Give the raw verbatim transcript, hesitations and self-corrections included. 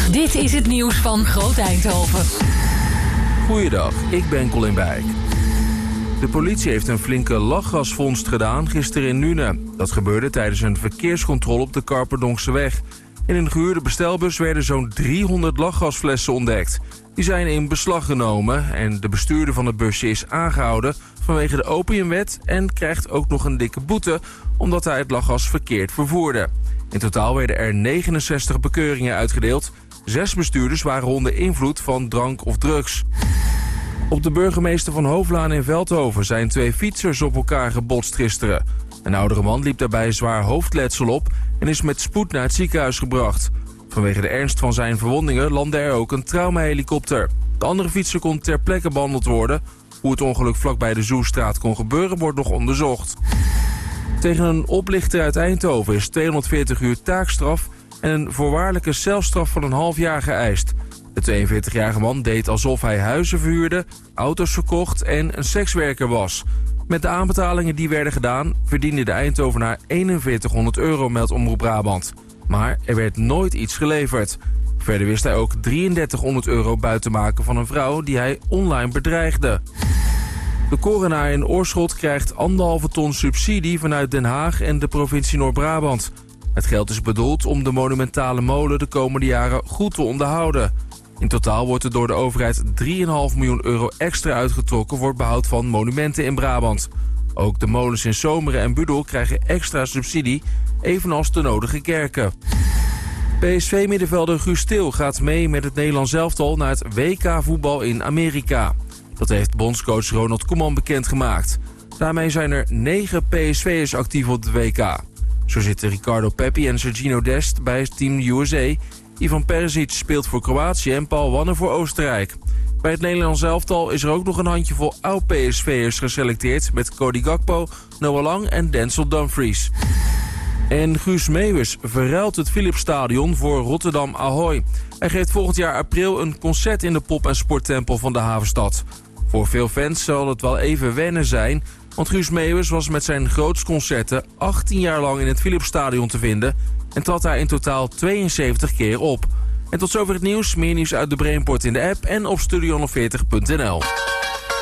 Dit is het nieuws van Groot Eindhoven. Goeiedag, ik ben Colin Bijk. De politie heeft een flinke lachgasvondst gedaan gisteren in Nune. Dat gebeurde tijdens een verkeerscontrole op de Karperdongseweg. In een gehuurde bestelbus werden zo'n driehonderd lachgasflessen ontdekt. Die zijn in beslag genomen en de bestuurder van het busje is aangehouden vanwege de opiumwet en krijgt ook nog een dikke boete omdat hij het lachgas verkeerd vervoerde. In totaal werden er negenenzestig bekeuringen uitgedeeld. Zes bestuurders waren onder invloed van drank of drugs. Op de burgemeester van Hoofdlaan in Veldhoven zijn twee fietsers op elkaar gebotst gisteren. Een oudere man liep daarbij zwaar hoofdletsel op en is met spoed naar het ziekenhuis gebracht. Vanwege de ernst van zijn verwondingen landde er ook een traumahelikopter. De andere fietser kon ter plekke behandeld worden. Hoe het ongeluk vlakbij de Zoestraat kon gebeuren wordt nog onderzocht. Tegen een oplichter uit Eindhoven is tweehonderdveertig uur taakstraf en een voorwaardelijke celstraf van een half jaar geëist. De tweeënveertigjarige man deed alsof hij huizen verhuurde, auto's verkocht en een sekswerker was. Met de aanbetalingen die werden gedaan verdiende de Eindhovenaar eenenveertighonderd euro, meldt Omroep Brabant. Maar er werd nooit iets geleverd. Verder wist hij ook drieëndertighonderd euro buiten te maken van een vrouw die hij online bedreigde. De korenaar in Oorschot krijgt anderhalve ton subsidie vanuit Den Haag en de provincie Noord-Brabant. Het geld is bedoeld om de monumentale molen de komende jaren goed te onderhouden. In totaal wordt er door de overheid drie komma vijf miljoen euro extra uitgetrokken voor het behoud van monumenten in Brabant. Ook de molens in Zomeren en Budel krijgen extra subsidie, evenals de nodige kerken. P S V-middenvelder Guus Til gaat mee met het Nederlands elftal naar het W K-voetbal in Amerika. Dat heeft bondscoach Ronald Koeman bekendgemaakt. Daarmee zijn er negen P S V'ers actief op het W K. Zo zitten Ricardo Pepi en Sergino Dest bij het team U S A. Ivan Perisic speelt voor Kroatië en Paul Wanne voor Oostenrijk. Bij het Nederlands elftal is er ook nog een handjevol oud-P S V'ers geselecteerd met Cody Gakpo, Noah Lang en Denzel Dumfries. En Guus Meeuwis verruilt het Philipsstadion voor Rotterdam Ahoy. Hij geeft volgend jaar april een concert in de pop- en sporttempel van de havenstad. Voor veel fans zal het wel even wennen zijn, want Guus Meeuwis was met zijn grootstconcerten achttien jaar lang in het Philipsstadion te vinden en trad daar in totaal tweeënzeventig keer op. En tot zover het nieuws. Meer nieuws uit de Brainport in de app en op studio honderdveertig punt n l.